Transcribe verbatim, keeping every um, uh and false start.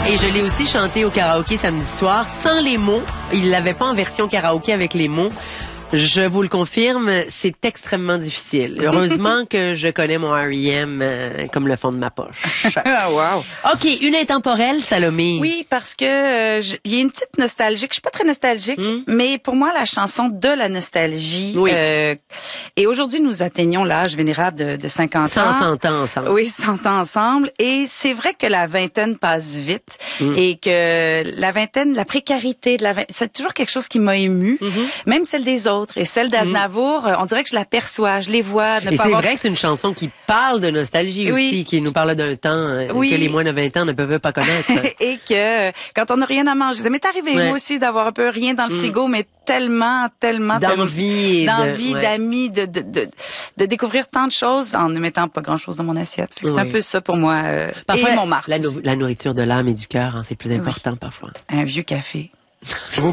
Et je l'ai aussi chanté au karaoké samedi soir, sans les mots. Il l'avait pas en version karaoké avec les mots. Je vous le confirme, c'est extrêmement difficile. Heureusement que je connais mon R E M euh, comme le fond de ma poche. Ah, wow. OK, une intemporelle, Salomé. Oui, parce que euh, je- il y a une petite nostalgique. Je suis pas très nostalgique, Mm. mais pour moi, la chanson de la nostalgie. Oui. euh, et aujourd'hui, nous atteignons l'âge vénérable de, de cinquante ans. cent ans ensemble. Oui, cent ans ensemble. Et c'est vrai que la vingtaine passe vite Mm. et que la vingtaine, la précarité de la vingtaine, c'est toujours quelque chose qui m'a émue, Mm-hmm. même celle des autres. Et celle d'Aznavour, euh, on dirait que je l'aperçois, je les vois. Ne Et pas c'est avoir... vrai que c'est une chanson qui parle de nostalgie Oui. aussi, qui nous parle d'un temps euh, Oui. que les moins de vingt ans ne peuvent pas connaître. et que quand on n'a rien à manger, ça m'est arrivé Ouais. moi aussi d'avoir un peu rien dans le frigo, mais tellement, tellement, D'envie et de- d'envie, ouais. d'amis, de, de, de, de découvrir tant de choses en ne mettant pas grand-chose dans mon assiette. Fait que C'est Oui. un peu ça pour moi. Euh, Parfois, et mon marque, la, nou- aussi. la nourriture de l'âme et du cœur, hein, c'est plus important parfois. Un vieux café.